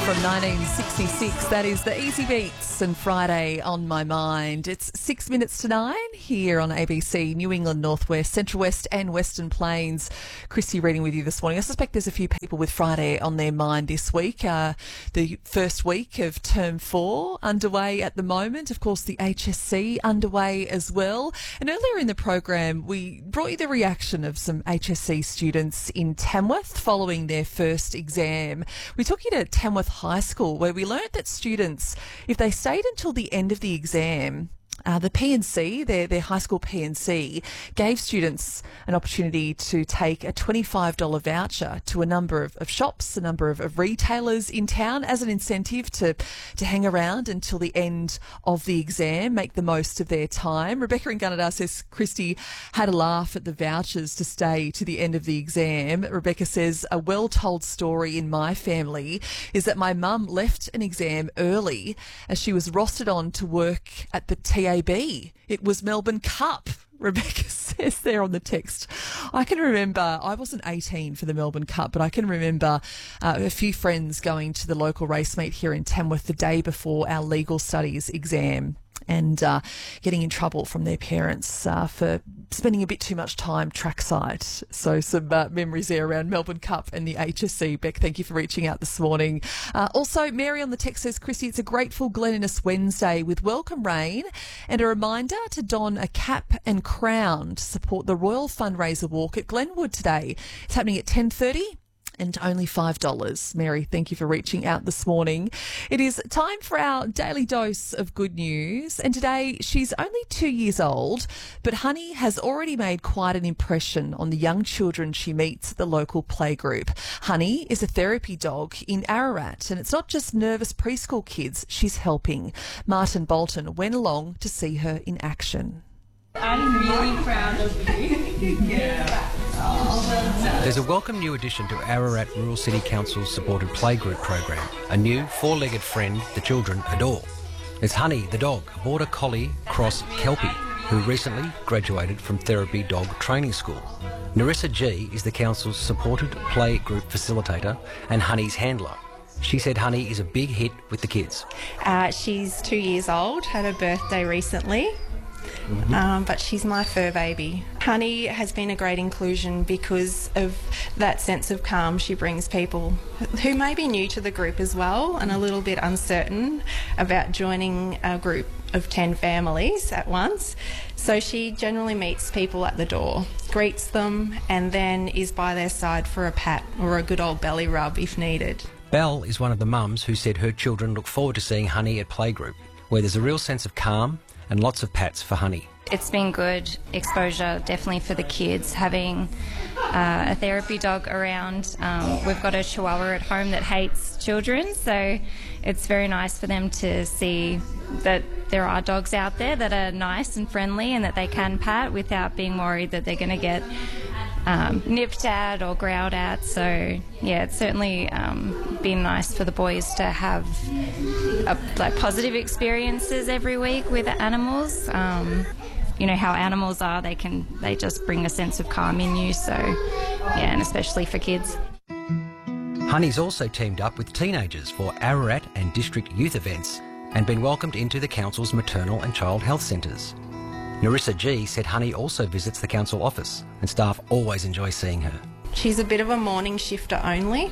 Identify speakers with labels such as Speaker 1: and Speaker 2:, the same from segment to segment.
Speaker 1: from 1966. That is the Easy Beats and Friday on My Mind. It's 6 minutes to 9 here on ABC, New England, Northwest, Central West and Western Plains. Christy reading with you this morning. I suspect there's a few people with Friday on their mind this week. The first week of Term 4 underway at the moment. Of course, the HSC underway as well. And earlier in the program, we brought you the reaction of some HSC students in Tamworth following their first exam. We took you to Tamworth High School, where we learnt that students, if they stayed until the end of the exam, the P&C, their high school P&C, gave students an opportunity to take a $25 voucher to a number of shops, a number of retailers in town as an incentive to hang around until the end of the exam, make the most of their time. Rebecca in Gunnedah says Christy had a laugh at the vouchers to stay to the end of the exam. Rebecca says, a well-told story in my family is that my mum left an exam early as she was rostered on to work at the TAB. It was Melbourne Cup, Rebecca says there on the text. I can remember, I wasn't 18 for the Melbourne Cup, but I can remember a few friends going to the local race meet here in Tamworth the day before our legal studies exam and getting in trouble from their parents for spending a bit too much time trackside. So some memories there around Melbourne Cup and the HSC. Beck, thank you for reaching out this morning. Also, Mary on the text says, Christy, it's a grateful Glenniness Wednesday with welcome rain and a reminder to don a cap and crown to support the Royal Fundraiser Walk at Glenwood today. It's happening at 10:30. And only $5. Mary, thank you for reaching out this morning. It is time for our daily dose of good news. And today, she's only 2 years old, but Honey has already made quite an impression on the young children she meets at the local playgroup. Honey is a therapy dog in Ararat, and it's not just nervous preschool kids she's helping. Martin Bolton went along to see her in action.
Speaker 2: I'm really proud of you. Yeah.
Speaker 3: There's a welcome new addition to Ararat Rural City Council's supported playgroup program, a new four-legged friend the children adore. There's Honey, the dog, a border collie cross Kelpie, who recently graduated from Therapy Dog Training School. Narissa G is the council's supported playgroup facilitator and Honey's handler. She said Honey is a big hit with the kids.
Speaker 2: She's 2 years old, had her birthday recently. But she's my fur baby. Honey has been a great inclusion because of that sense of calm she brings people who may be new to the group as well and a little bit uncertain about joining a group of 10 families at once. So she generally meets people at the door, greets them, and then is by their side for a pat or a good old belly rub if needed.
Speaker 3: Belle is one of the mums who said her children look forward to seeing Honey at playgroup, where there's a real sense of calm and lots of pats for Honey.
Speaker 4: It's been good exposure, definitely for the kids, having a therapy dog around. We've got a Chihuahua at home that hates children, so it's very nice for them to see that there are dogs out there that are nice and friendly and that they can pat without being worried that they're going to get nipped at or growled at. So yeah, it's certainly been nice for the boys to have positive experiences every week with animals. You know how animals are, they just bring a sense of calm in you. So yeah, and especially for kids.
Speaker 3: Honey's also teamed up with teenagers for Ararat and district youth events and been welcomed into the council's maternal and child health centres. Narissa G said Honey also visits the council office and staff always enjoy seeing her.
Speaker 2: She's a bit of a morning shifter only.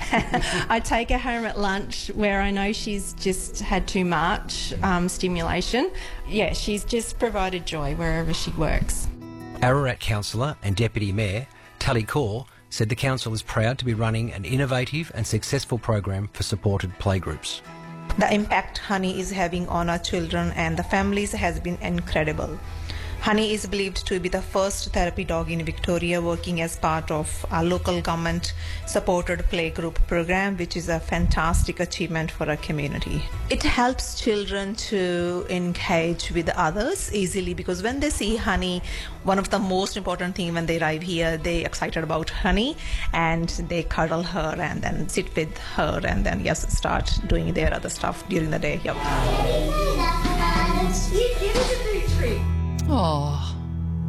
Speaker 2: I take her home at lunch where I know she's just had too much stimulation. Yeah, she's just provided joy wherever she works.
Speaker 3: Ararat councillor and deputy mayor Tally Kaur said the council is proud to be running an innovative and successful program for supported playgroups.
Speaker 5: The impact Honey is having on our children and the families has been incredible. Honey is believed to be the first therapy dog in Victoria working as part of our local government supported playgroup program, which is a fantastic achievement for our community. It helps children to engage with others easily because when they see Honey, one of the most important things when they arrive here, they're excited about Honey and they cuddle her and then sit with her and then start doing their other stuff during the day.
Speaker 1: Oh,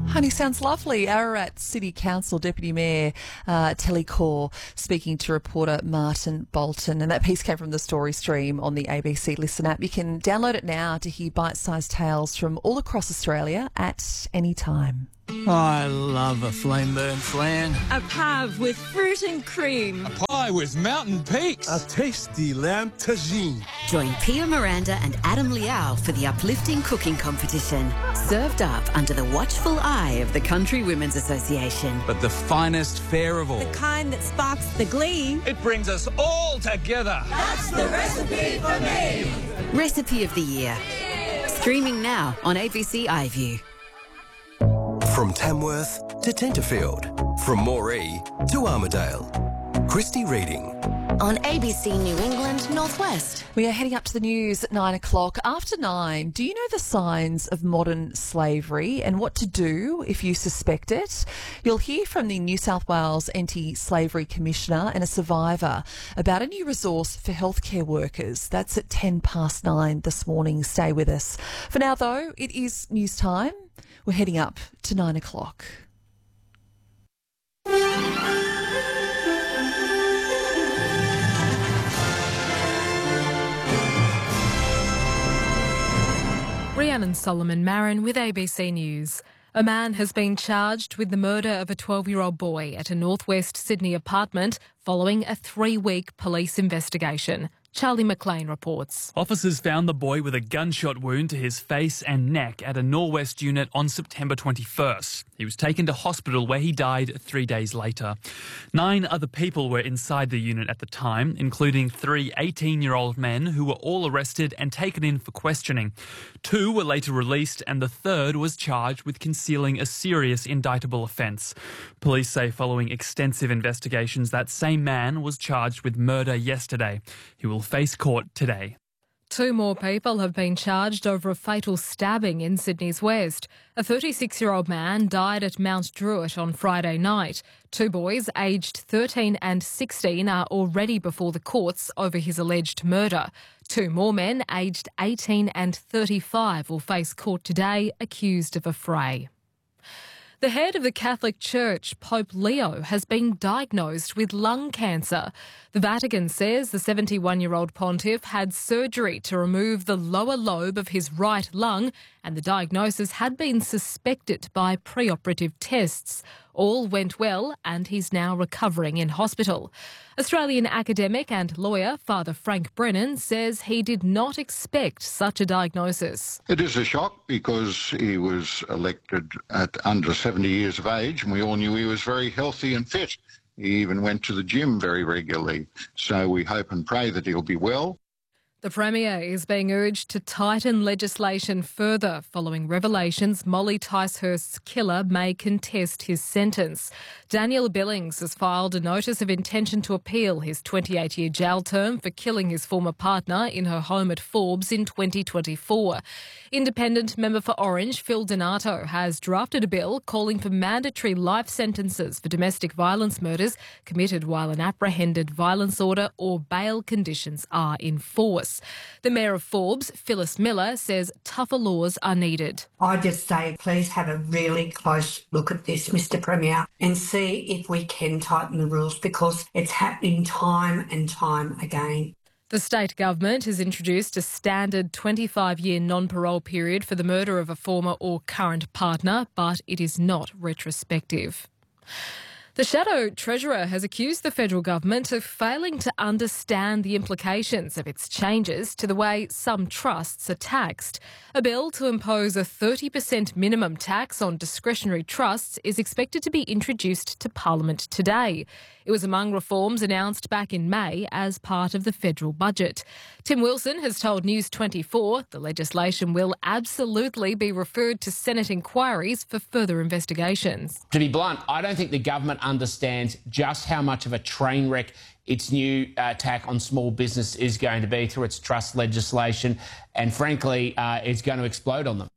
Speaker 1: Honey, sounds lovely. Ararat City Council Deputy Mayor Telly Kaur speaking to reporter Martin Bolton. And that piece came from the Story Stream on the ABC Listen app. You can download it now to hear bite-sized tales from all across Australia at any time.
Speaker 6: I love a flame-burn flan.
Speaker 7: A pave with fruit and cream.
Speaker 6: A pie with mountain peaks.
Speaker 8: A tasty lamb tagine.
Speaker 9: Join Pia Miranda and Adam Liao for the uplifting cooking competition. Served up under the watchful eye of the Country Women's Association.
Speaker 6: But the finest fare of all.
Speaker 7: The kind that sparks the glee.
Speaker 6: It brings us all together.
Speaker 7: That's the recipe for me.
Speaker 9: Recipe of the Year. Streaming now on ABC iView.
Speaker 10: From Tamworth to Tenterfield, from Moree to Armidale. Christy Reading.
Speaker 9: On ABC New England Northwest.
Speaker 1: We are heading up to the news at 9 o'clock. After 9, do you know the signs of modern slavery and what to do if you suspect it? You'll hear from the New South Wales Anti-Slavery Commissioner and a survivor about a new resource for healthcare workers. That's at 9:10 this morning. Stay with us. For now, though, it is news time. We're heading up to 9 o'clock.
Speaker 11: Rhiannon Solomon Marin with ABC News. A man has been charged with the murder of a 12-year-old boy at a northwest Sydney apartment following a 3-week police investigation. Charlie McLean reports.
Speaker 12: Officers found the boy with a gunshot wound to his face and neck at a Norwest unit on September 21st. He was taken to hospital where he died 3 days later. 9 other people were inside the unit at the time, including 3 18-year-old men who were all arrested and taken in for questioning. 2 were later released and the 3rd was charged with concealing a serious indictable offence. Police say following extensive investigations, that same man was charged with murder yesterday. He will face court today.
Speaker 11: 2 more people have been charged over a fatal stabbing in Sydney's West. A 36-year-old man died at Mount Druitt on Friday night. 2 boys aged 13 and 16 are already before the courts over his alleged murder. 2 more men aged 18 and 35 will face court today accused of a fray. The head of the Catholic Church, Pope Leo, has been diagnosed with lung cancer. The Vatican says the 71-year-old pontiff had surgery to remove the lower lobe of his right lung, and the diagnosis had been suspected by preoperative tests. All went well and he's now recovering in hospital. Australian academic and lawyer Father Frank Brennan says he did not expect such a diagnosis.
Speaker 13: It is a shock because he was elected at under 70 years of age and we all knew he was very healthy and fit. He even went to the gym very regularly. So we hope and pray that he'll be well.
Speaker 11: The Premier is being urged to tighten legislation further following revelations Molly Ticehurst's killer may contest his sentence. Daniel Billings has filed a notice of intention to appeal his 28-year jail term for killing his former partner in her home at Forbes in 2024. Independent member for Orange, Phil Donato, has drafted a bill calling for mandatory life sentences for domestic violence murders committed while an apprehended violence order or bail conditions are in force. The Mayor of Forbes, Phyllis Miller, says tougher laws are needed.
Speaker 14: I just say please have a really close look at this, Mr Premier, and see if we can tighten the rules because it's happening time and time again.
Speaker 11: The state government has introduced a standard 25-year non-parole period for the murder of a former or current partner, but it is not retrospective. The Shadow Treasurer has accused the federal government of failing to understand the implications of its changes to the way some trusts are taxed. A bill to impose a 30% minimum tax on discretionary trusts is expected to be introduced to Parliament today. It was among reforms announced back in May as part of the federal budget. Tim Wilson has told News 24 the legislation will absolutely be referred to Senate inquiries for further investigations.
Speaker 15: To be blunt, I don't think the government understands just how much of a train wreck its new attack on small business is going to be through its trust legislation, and frankly, it's going to explode on them.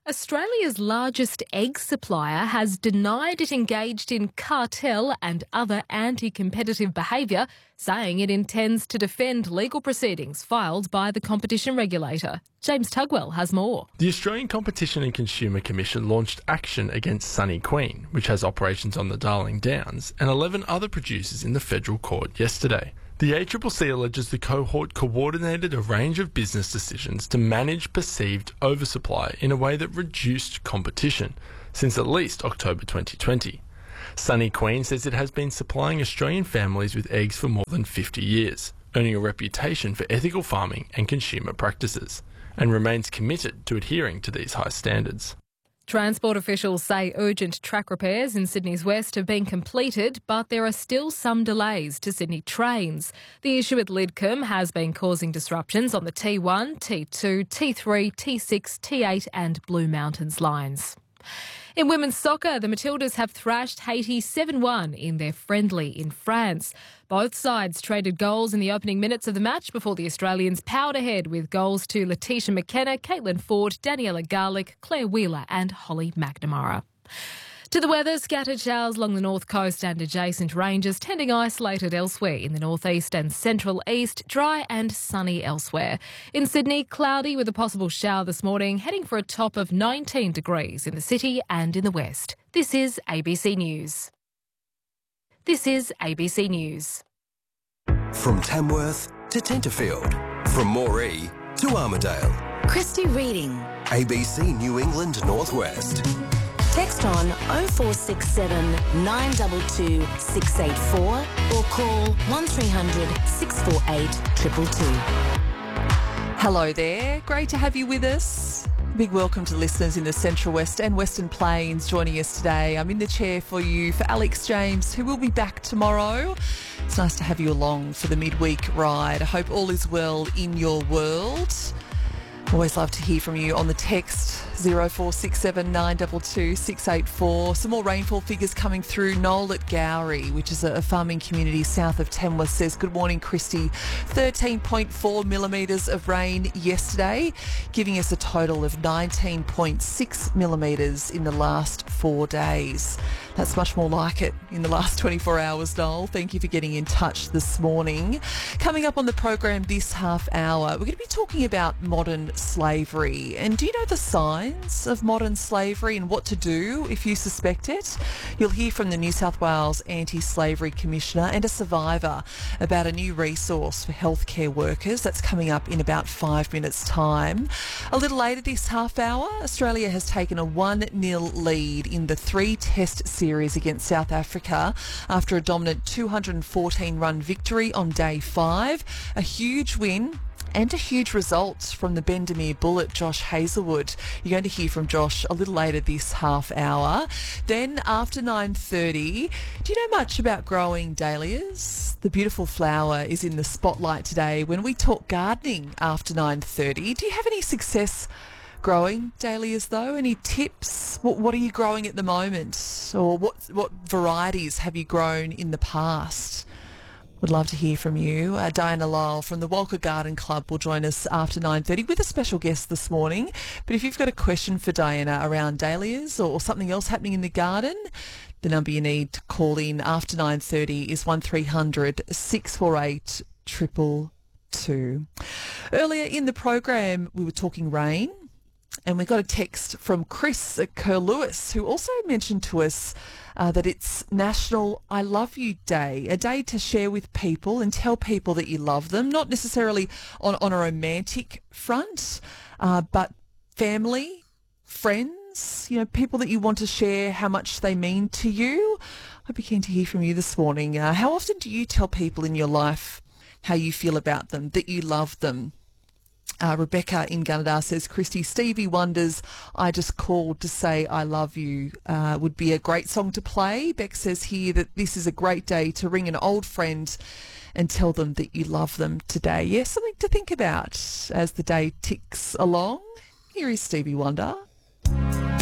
Speaker 11: Australia's largest egg supplier has denied it engaged in cartel and other anti-competitive behaviour, saying it intends to defend legal proceedings filed by the competition regulator. James Tugwell has more.
Speaker 16: The Australian Competition and Consumer Commission launched action against Sunny Queen, which has operations on the Darling Downs, and 11 other producers in the federal court yesterday. The ACCC alleges the cohort coordinated a range of business decisions to manage perceived oversupply in a way that reduced competition since at least October 2020. Sunny Queen says it has been supplying Australian families with eggs for more than 50 years, earning a reputation for ethical farming and consumer practices, and remains committed to adhering to these high standards.
Speaker 11: Transport officials say urgent track repairs in Sydney's west have been completed, but there are still some delays to Sydney trains. The issue at Lidcombe has been causing disruptions on the T1, T2, T3, T6, T8 and Blue Mountains lines. In women's soccer, the Matildas have thrashed Haiti 7-1 in their friendly in France. Both sides traded goals in the opening minutes of the match before the Australians powered ahead with goals to Letitia McKenna, Caitlin Ford, Daniela Garlick, Claire Wheeler and Holly McNamara. To the weather, scattered showers along the north coast and adjacent ranges, tending isolated elsewhere in the northeast and central east, dry and sunny elsewhere. In Sydney, cloudy with a possible shower this morning, heading for a top of 19 degrees in the city and in the west. This is ABC News. This is ABC News.
Speaker 10: From Tamworth to Tenterfield, from Moree to Armidale.
Speaker 9: Christy Reading.
Speaker 10: ABC New England Northwest.
Speaker 17: Text on 0467 922 684 or call 1300 648 222.
Speaker 1: Hello there. Great to have you with us. Big welcome to listeners in the Central West and Western Plains joining us today. I'm in the chair for you for Alex James, who will be back tomorrow. It's nice to have you along for the midweek ride. I hope all is well in your world. Always love to hear from you on the text 0467 922 684. Some more rainfall figures coming through. Noel at Gowrie, which is a farming community south of Tamworth, says, good morning, Christy. 13.4 millimetres of rain yesterday, giving us a total of 19.6 millimetres in the last 4 days. That's much more like it in the last 24 hours, Noel. Thank you for getting in touch this morning. Coming up on the program this half hour, we're going to be talking about modern slavery. And do you know the signs of modern slavery and what to do if you suspect it? You'll hear from the New South Wales Anti-Slavery Commissioner and a survivor about a new resource for healthcare workers. That's coming up in about 5 minutes' time. A little later this half hour, Australia has taken a 1-0 lead in the 3-test series against South Africa after a dominant 214-run victory on day 5. A huge win and a huge result from the Bendemeer Bullet, Josh Hazelwood. You're going to hear from Josh a little later this half hour. Then after 9:30, do you know much about growing dahlias? The beautiful flower is in the spotlight today when we talk gardening after 9:30. Do you have any success growing dahlias though? Any tips? What are you growing at the moment? Or what varieties have you grown in the past? Would love to hear from you. Diana Lyle from the Walker Garden Club will join us after 9:30 with a special guest this morning. But if you've got a question for Diana around dahlias or something else happening in the garden, the number you need to call in after 9:30 is 1300 648 222. Earlier in the program, we were talking rain. And we got a text from Chris at Curlewis, who also mentioned to us that it's National I Love You Day, a day to share with people and tell people that you love them, not necessarily on a romantic front, but family, friends, you know, people that you want to share how much they mean to you. I'd be keen to hear from you this morning. How often do you tell people in your life how you feel about them, that you love them? Rebecca in Gunnedah says, Christy, Stevie Wonder's I Just Called to Say I Love You would be a great song to play. Beck says here that this is a great day to ring an old friend and tell them that you love them today. Yes, something to think about as the day ticks along. Here is Stevie Wonder.